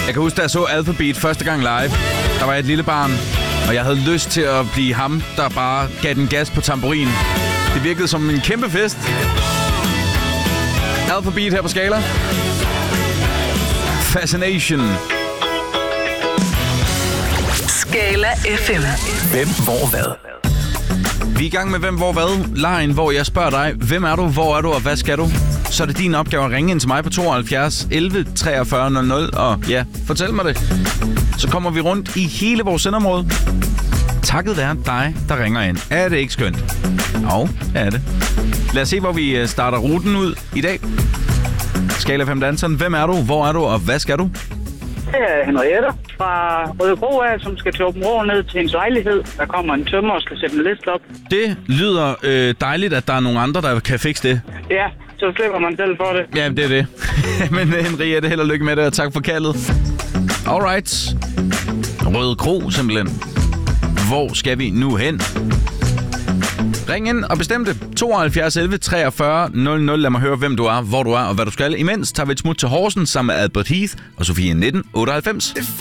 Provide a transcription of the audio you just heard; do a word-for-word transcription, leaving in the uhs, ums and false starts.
Jeg kan huske, da jeg så Alphabeat første gang live. Der var jeg et lille barn, og jeg havde lyst til at blive ham, der bare gav den gas på tamburin. Det virkede som en kæmpe fest. Alphabeat her på Skala. Fascination. Skala F M. Hvem, hvor, hvad? Vi er i gang med Hvem, hvor, hvad? Lejen, hvor jeg spørger dig, hvem er du, hvor er du, og hvad skal du? Så er det din opgave at ringe ind til mig på tooghalvfjerds elleve treogfyrre nul nul, og ja, fortæl mig det. Så kommer vi rundt i hele vores sendområde. Takket være dig, der ringer ind. Er det ikke skønt? Jo, er det. Lad os se, hvor vi starter ruten ud i dag. Skala fem danseren. Hvem er du, hvor er du, og hvad skal du? Det er Henriette fra Rødebro af, som skal til Åben Rå ned til hendes lejlighed. Der kommer en tømmer og skal sætte en liste op. Det lyder øh, dejligt, at der er nogle andre, der kan fikse det. Ja, så slipper man selv for det. Ja, det er det. Men Henriette, held og lykke med det, og tak for kaldet. Alright. Røde Kro, simpelthen. Hvor skal vi nu hen? Ring ind og bestem det. tooghalvfjerds elleve treogfyrre nul nul. Lad mig høre, hvem du er, hvor du er og hvad du skal. Imens tager vi et smut til Horsens sammen med Albert Heath og Sofie nitten otteoghalvfems.